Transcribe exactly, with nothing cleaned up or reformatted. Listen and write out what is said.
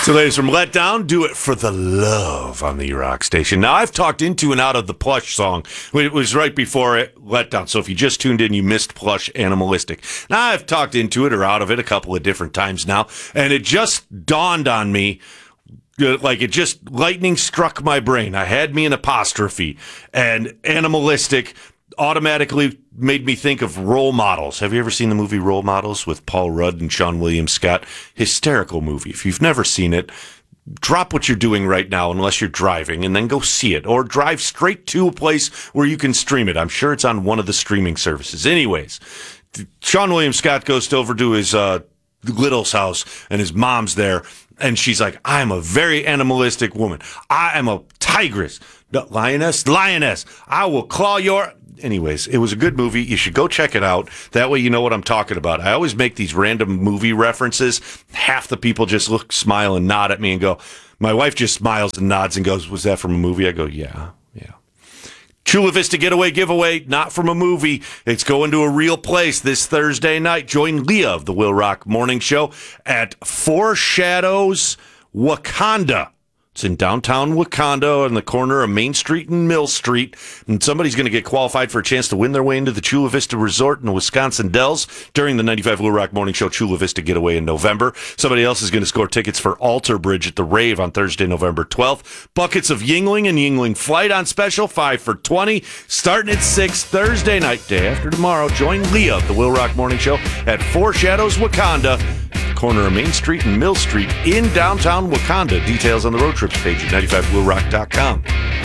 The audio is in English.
So, ladies from Let Down, do it for the love on the Rock Station. Now, I've talked into and out of the Plush song. It was right before it Let Down. So, if you just tuned in, you missed Plush Animalistic. Now, I've talked into it or out of it a couple of different times now, and it just dawned on me. Like it just lightning struck my brain. I had me an apostrophe, and animalistic automatically made me think of Role Models. Have you ever seen the movie Role Models with Paul Rudd and Sean William Scott? Hysterical movie. If you've never seen it, drop what you're doing right now unless you're driving and then go see it, or drive straight to a place where you can stream it. I'm sure it's on one of the streaming services. Anyways, Sean William Scott goes over to his uh, Little's house, and his mom's there. And she's like, I'm a very animalistic woman. I am a tigress. No, lioness? Lioness. I will claw your... Anyways, it was a good movie. You should go check it out. That way you know what I'm talking about. I always make these random movie references. Half the people just look, smile, and nod at me and go... My wife just smiles and nods and goes, was that from a movie? I go, yeah, yeah. Chula Vista Getaway giveaway, not from a movie. It's going to a real place this Thursday night. Join Leah of the Will Rock Morning Show at Four Shadows Wakanda. It's in downtown Wakanda on the corner of Main Street and Mill Street. And somebody's going to get qualified for a chance to win their way into the Chula Vista Resort in the Wisconsin Dells during the ninety-five Will Rock Morning Show Chula Vista Getaway in November. Somebody else is going to score tickets for Alter Bridge at the Rave on Thursday, November twelfth. Buckets of Yingling and Yingling Flight on special, five for twenty. Starting at six Thursday night, day after tomorrow. Join Leah of the Will Rock Morning Show at Four Shadows Wakanda, corner of Main Street and Mill Street in downtown Wakanda. Details on the road trips page at ninety-five will rock dot com.